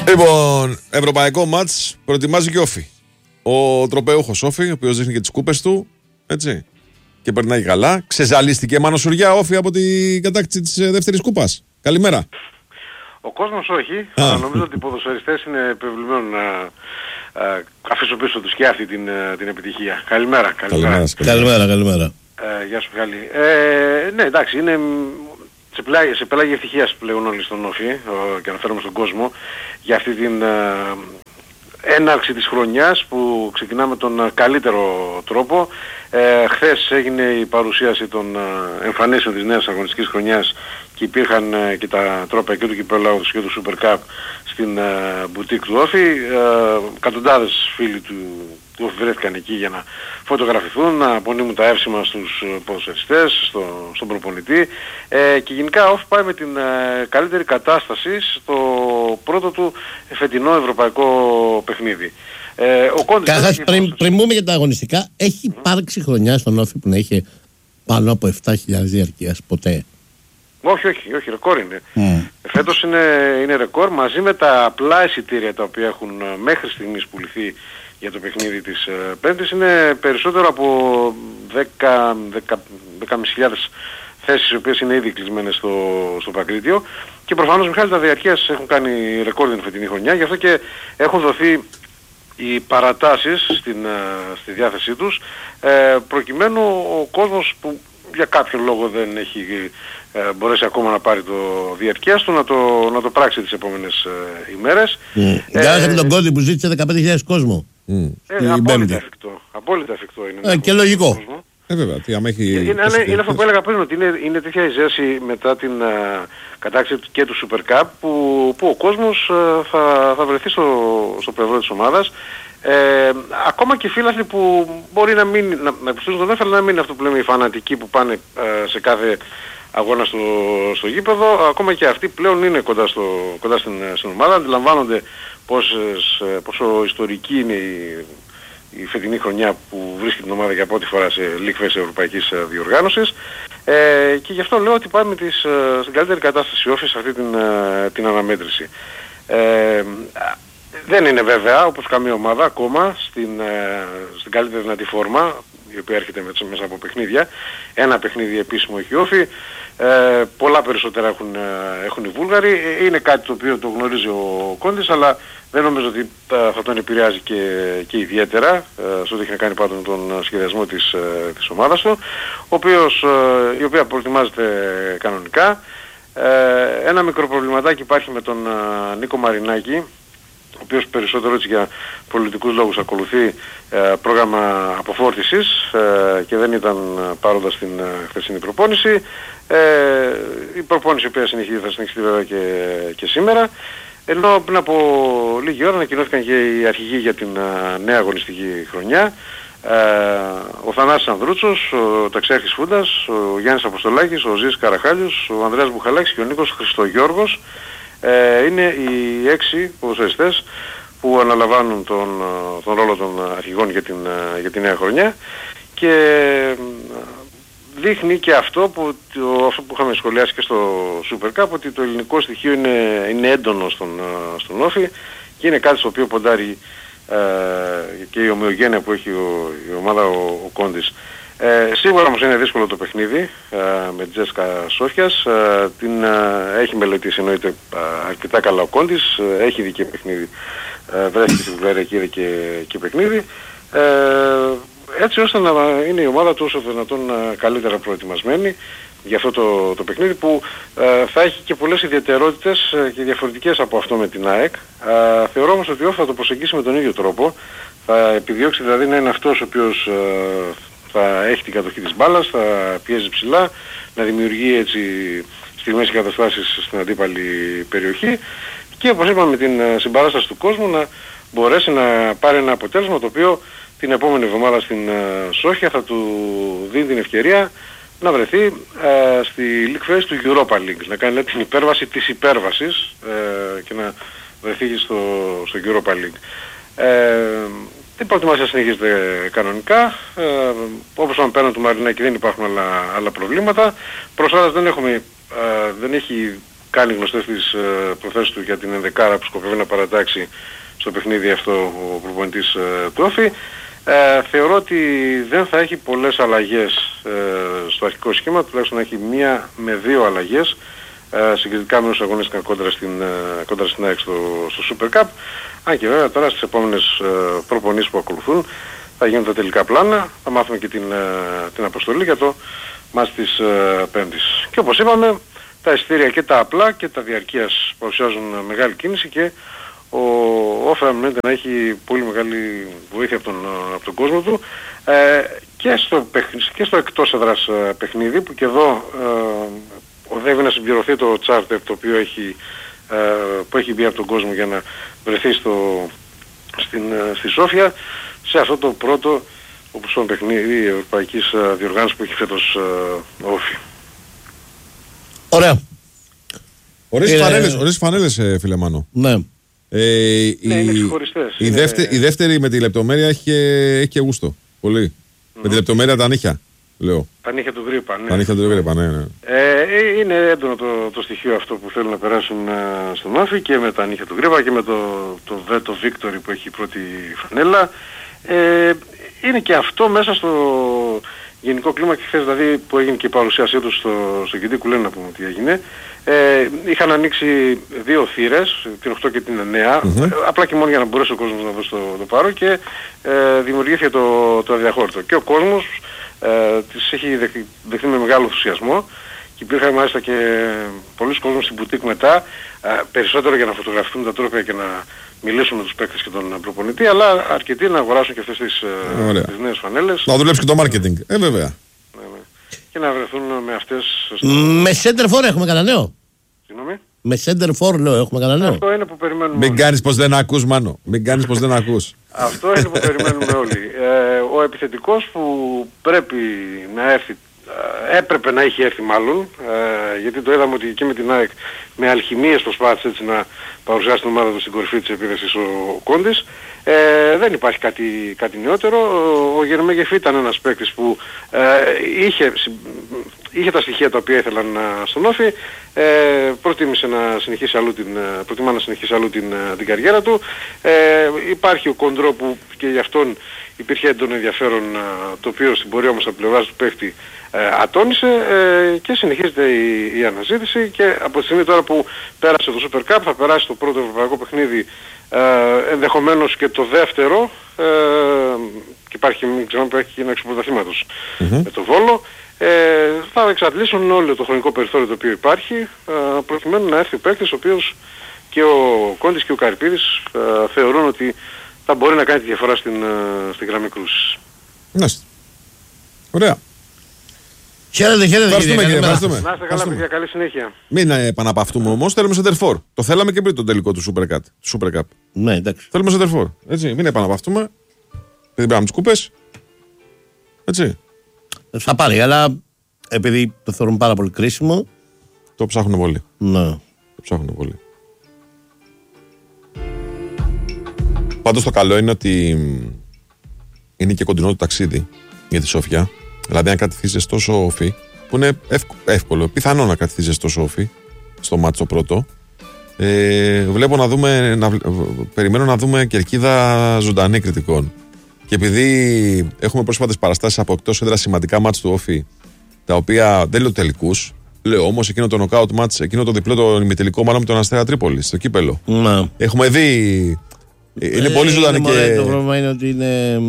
Λοιπόν, ευρωπαϊκό μάτς προετοιμάζει και Όφη. Ο τροπέουχος Όφη, ο οποίος δείχνει και τις κούπες του, έτσι, και περνάει καλά. Ξεζαλίστηκε Μανωσουριά Όφη από την κατάκτηση της δεύτερης κούπας. Καλημέρα. Ο κόσμος όχι. Νομίζω ότι οι ποδοσφαιριστές είναι επιβλημένοι να αφήσουν πίσω τους και αυτή την επιτυχία. Καλημέρα. Καλημέρα. Γεια σου Μιχάλη. Ναι, εντάξει, είναι σε πελάγη ευτυχίας πλέον όλοι στον Όφη και αναφέρομαι στον κόσμο για αυτή την έναρξη της χρονιάς που ξεκινά με τον καλύτερο τρόπο. Χθες έγινε η παρουσίαση των εμφανίσεων της νέας αγωνιστικής χρονιάς και υπήρχαν και τα τρόπια και του Κυπέλλου και του Super Cup στην μπουτίκ του Όφη. Εκατοντάδες φίλοι του Όφη βρέθηκαν εκεί για να φωτογραφηθούν, να απονείμουν τα εύσημα στους ποδοσφαιριστές, στον προπονητή, και γενικά ο Όφη πάει με την καλύτερη κατάσταση στο πρώτο του φετινό ευρωπαϊκό παιχνίδι. Πριν μπούμε για τα αγωνιστικά, έχει υπάρξει χρονιά στον Όφη που να είχε πάνω από 7.000 διαρκείας ποτέ? Όχι, ρεκόρ είναι. Φέτος είναι ρεκόρ, μαζί με τα απλά εισιτήρια τα οποία έχουν μέχρι στιγμής πουληθεί για το παιχνίδι της Πέμπτης, είναι περισσότερο από 10.500 θέσεις οι οποίες είναι ήδη κλεισμένες στο Παγκρίτιο, και προφανώς Μιχάλη τα διαρκείας έχουν κάνει ρεκόρ την φετινή χρονιά, γι' αυτό και έχουν δοθεί οι παρατάσεις στη διάθεσή τους, προκειμένου ο κόσμος που για κάποιον λόγο δεν έχει μπορέσει ακόμα να πάρει το διαρκείας του να το πράξει τις επόμενες ημέρες. Γράφετε τον κώδικο που ζήτησε 15.000 κόσμο. Απόλυτα εφικτό είναι. Και λογικό. Βέβαια, είναι αυτό που έλεγα πριν, ότι είναι τέτοια η ζέση μετά την κατάκτηση και του Super Cup που ο κόσμος θα βρεθεί στο πλευρό της ομάδας. Ακόμα και φίλαθλοι που μπορεί να υποστηρίζουν τον Όφη, αλλά να μην είναι αυτό που λέμε οι φανατικοί που πάνε σε κάθε αγώνα στο γήπεδο, ακόμα και αυτοί πλέον είναι κοντά στην ομάδα, αντιλαμβάνονται πόσο ιστορική είναι η φετινή χρονιά που βρίσκει την ομάδα για πρώτη φορά σε League Phase ευρωπαϊκής διοργάνωσης, και γι' αυτό λέω ότι πάμε στην καλύτερη κατάσταση Όφη σε αυτή την αναμέτρηση. Δεν είναι βέβαια, όπως καμία ομάδα, ακόμα στην καλύτερη δυνατή φόρμα, η οποία έρχεται μέσα από παιχνίδια. Ένα παιχνίδι επίσημο έχει Όφη, πολλά περισσότερα έχουν οι Βούλγαροι. Είναι κάτι το οποίο το γνωρίζει ο Κόντης, αλλά δεν νομίζω ότι θα τον επηρεάζει και ιδιαίτερα στο ότι έχει να κάνει πάντως με τον σχεδιασμό της ομάδας του, η οποία προετοιμάζεται κανονικά. Ένα μικρό προβληματάκι υπάρχει με τον Νίκο Μαρινάκη, ο οποίος περισσότερο έτσι για πολιτικούς λόγους ακολουθεί πρόγραμμα αποφόρτισης και δεν ήταν παρόντα στην χθεσινή προπόνηση. Η προπόνηση η οποία θα συνεχιστεί βέβαια και σήμερα, ενώ πριν από λίγη ώρα ανακοινώθηκαν και οι αρχηγοί για την νέα αγωνιστική χρονιά. Ο Θανάσης Ανδρούτσος, ο Ταξιάρχης Φούντας, ο Γιάννης Αποστολάκης, ο Ζής Καραχάλιος, ο Ανδρέας Μπουχαλάκης και ο Νίκος Χριστογιώργος. Είναι οι 6 ποδοσφαιριστές που αναλαμβάνουν τον ρόλο των αρχηγών για την νέα χρονιά, και δείχνει και αυτό που είχαμε σχολιάσει και στο Super Cup, ότι το ελληνικό στοιχείο είναι έντονο στον Όφη, και είναι κάτι στο οποίο ποντάρει και η ομοιογένεια που έχει η ομάδα ο Κόντης. Σίγουρα όμως είναι δύσκολο το παιχνίδι με την Τζέσκα Σόφιας. Την έχει μελετήσει εννοείται αρκετά καλά ο Κόντης, έχει δει και παιχνίδι, βρέθηκε στη Βουλγαρία και είδε και παιχνίδι, έτσι ώστε να είναι η ομάδα του όσο δυνατόν καλύτερα προετοιμασμένη για αυτό το παιχνίδι, που θα έχει και πολλές ιδιαιτερότητες και διαφορετικές από αυτό με την ΑΕΚ. Θεωρώ όμως ότι ο Όφη θα το προσεγγίσει με τον ίδιο τρόπο, θα επιδιώξει δηλαδή να είναι αυτός ο οποίος θα έχει την κατοχή της μπάλας, θα πιέζει ψηλά, να δημιουργεί έτσι στιγμές και καταστάσεις στην αντίπαλη περιοχή, και όπως είπαμε με την συμπαράσταση του κόσμου να μπορέσει να πάρει ένα αποτέλεσμα το οποίο την επόμενη εβδομάδα στην Σόφια θα του δίνει την ευκαιρία να βρεθεί στη League Phase του Europa League, να κάνει την υπέρβαση της υπέρβασης και να βρεθεί στο Europa League. Η προετοιμασία συνεχίζεται κανονικά. Όπως είπαμε, πέραν του Μαρινάκη δεν υπάρχουν άλλα προβλήματα. Προς άλλας δεν έχει κάνει γνωστές τις προθέσεις του για την ενδεκάρα που σκοπεύει να παρατάξει στο παιχνίδι αυτό ο προπονητής του Όφη. Θεωρώ ότι δεν θα έχει πολλές αλλαγές στο αρχικό σχήμα, τουλάχιστον έχει 1 με 2 αλλαγές συγκριτικά με όσους αγωνίστηκαν κόντρα στην ΑΕΚ στο Super Cup. Αν και βέβαια τώρα στις επόμενες προπονήσεις που ακολουθούν θα γίνουν τα τελικά πλάνα, θα μάθουμε και την αποστολή για το μάτς της Πέμπτης. Και όπως είπαμε, τα εισιτήρια και τα απλά και τα διαρκείας παρουσιάζουν μεγάλη κίνηση και ο Όφη αναμένεται να έχει πολύ μεγάλη βοήθεια από τον κόσμο του και στο εκτός έδρας παιχνίδι, που και εδώ οδεύει να συμπληρωθεί το τσάρτερ το οποίο που έχει μπει από τον κόσμο για να βρεθεί στη Σόφια σε αυτό το πρώτο όπως το παιχνίδι ευρωπαϊκής διοργάνωσης που έχει φέτος ο Όφη. Ωραία. Ωραίες φανέλες, φίλε Μάνο. Ναι. Είναι ξεχωριστές. Η δεύτερη με τη λεπτομέρεια έχει και γούστο. Πολύ. Με τη λεπτομέρεια τα νύχια, λέω. Τα νύχια του Γκρίπα, ναι. Τα νύχια του Γκρίπα, ναι. Είναι έντονο το στοιχείο αυτό που θέλουν να περάσουν στον Όφη και με τα νύχια του Γκρίπα και με το Victory που έχει η πρώτη φανέλα. Είναι και αυτό μέσα στο γενικό κλίμα, και χθες δηλαδή που έγινε και η παρουσίασή του στο Κιντή να πούμε τι έγινε. Είχαν ανοίξει 2 θύρες, την 8 και την 9, απλά και μόνο για να μπορέσει ο κόσμος να δώσει το πάρο, και δημιουργήθηκε το αδιαχώρητο. Και ο κόσμος τις έχει δεχτεί με μεγάλο ενθουσιασμό και υπήρχαν μάλιστα και πολλοί κόσμος στην μπουτίκ μετά, περισσότερο για να φωτογραφηθούν τα τρόπια και να μιλήσουν με τους παίκτες και τον προπονητή, αλλά αρκετοί να αγοράσουν και αυτές τις νέες φανέλες. Να δουλέψει και το marketing. Βέβαια. Και να βρεθούν με αυτές. Με center for έχουμε κανένα νέο. Συγγνώμη. Με center for λέω έχουμε κανένα νέο. Αυτό είναι που περιμένουμε. Μην κάνεις πως δεν ακούς, Μάνο. Μην κάνεις πως δεν ακούς. Αυτό είναι που περιμένουμε όλοι. Ο επιθετικός που πρέπει να έρθει, έπρεπε να είχε έρθει μάλλον, γιατί το είδαμε ότι εκεί με την ΑΕΚ με αλχημίες προσπάθησε έτσι να παρουσιάσει την ομάδα του στην κορυφή της επίδεσης ο Κόντης. Δεν υπάρχει κάτι νεότερο. Ο Γερμέ Γεφή ήταν ένας παίκτης που είχε τα στοιχεία τα οποία ήθελαν στον Όφη, προτιμά να συνεχίσει αλλού την καριέρα του. Υπάρχει ο Κοντρό που και γι' αυτόν υπήρχε έντονο ενδιαφέρον, το οποίο στην πορεία όμως από πλευράς του παίκτη ατόνισε, και συνεχίζεται η αναζήτηση, και από τη στιγμή τώρα που πέρασε το Super Cup θα περάσει το πρώτο ευρωπαϊκό παιχνίδι, ενδεχομένως και το δεύτερο, και υπάρχει ένα εξωπρωταθλήματος με το Βόλο. Θα εξαντλήσουν όλο το χρονικό περιθώριο το οποίο υπάρχει, προκειμένου να έρθει ο παίκτης ο οποίος και ο Κόντης και ο Καρυπίδης θεωρούν ότι θα μπορεί να κάνει τη διαφορά στην γραμμή κρούσης. Μάλιστα. Ωραία. Χαίρετε, ευχαριστούμε, κύριε. Να είστε καλά, παιδιά, καλή συνέχεια. Μην επαναπαυτούμε όμως, θέλουμε center for. Το θέλαμε και πριν τον τελικό του Super Cup. Ναι, εντάξει. Θέλουμε center for. Έτσι, μην επαναπαυτούμε. Δεν πήραμε τις κούπες. Έτσι. Θα πάρει, αλλά επειδή το θεωρούν πάρα πολύ κρίσιμο. Το ψάχνουν πολύ. Ναι. Το ψάχνουν πολύ. Πάντως το καλό είναι ότι είναι και κοντινό το ταξίδι για τη Σόφια. Δηλαδή αν κρατηθεί ζεστό ο Όφη, που είναι εύκολο, πιθανό να κρατηθεί ζεστό ο Όφη στο μάτσο πρώτο, περιμένω να δούμε κερκίδα ζωντανή κριτικών. Και επειδή έχουμε πρόσφατες παραστάσεις από εκτός έδρας σημαντικά μάτς του Όφη, τα οποία δεν λέω τελικούς, λέω όμως εκείνο το knockout μάτς, εκείνο το διπλό, το ημιτελικό μάλλον με τον Αστέρα Τρίπολη, στο κύπελο. Ναι. Έχουμε δει. Είναι πολύ ζωντανή και. Το πρόβλημα είναι ότι είναι.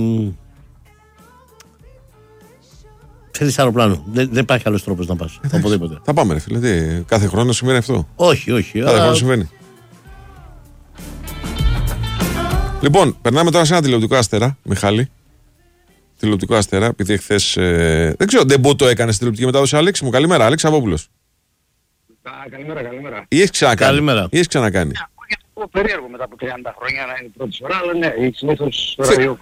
Θέλεις αεροπλάνο. Δεν υπάρχει άλλος τρόπος να πας. Οπουδήποτε. Θα πάμε, ρε φίλε. Κάθε χρόνο συμβαίνει αυτό. Όχι. Κάθε χρόνο συμβαίνει. Λοιπόν, περνάμε τώρα σε ένα τηλεοπτικό Αστέρα, Μιχάλη. Τηλεοπτικό Αστέρα, επειδή εχθές. Δεν ξέρω, δεν το έκανε στην τηλεοπτική μετάδοση, Αλέξη μου. Καλημέρα, Αλέξη Αβόπουλος. Καλημέρα. Ή έχει ξανακάνει. Καλημέρα. Ή έχει ξανακάνει. Περίεργο μετά από 30 χρόνια να είναι η πρώτη φορά, αλλά ναι, συνήθως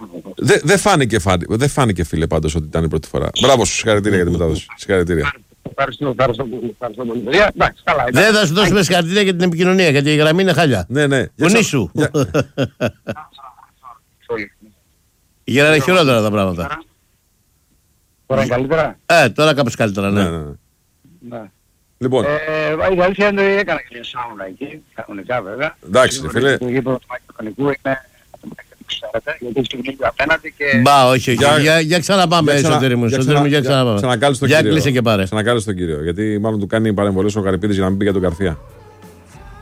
Δεν φάνηκε, φίλε, πάντως ότι ήταν η πρώτη φορά. Μπράβο σου, συγχαρητήρια για τη μετάδοση. Συγχαρητήρια. Ευχαριστώ πολύ, παιδιά. Εντάξει, καλά. Δεν θα σου δώσουμε συγχαρητήρια για την επικοινωνία, γιατί η γραμμή είναι χάλια. Ναι. Φωνήσου. Γίνανε χειρότερα τα πράγματα. Τώρα είναι καλύτερα. Τώρα κάπως καλύτερα, ναι. Λοιπόν. Η αλήθεια είναι ότι έκανα και μια σάουνα εκεί, κανονικά βέβαια. Εντάξει, φίλε. Το γήπεδο του Μακεδονικού είναι, ξέρετε, γιατί έχει βγει απέναντι και... Μπα, όχι. Για ξαναπάμε, Σωτήρη μου. Για ξαναπάμε. Ξανακάλεσε τον κύριο. Για κλείσε και πάρε. Ξανακάλεσε τον κύριο. Γιατί μάλλον του κάνει παρεμβολές ο Καρυπίδης για να μην πει για τον Καρθία.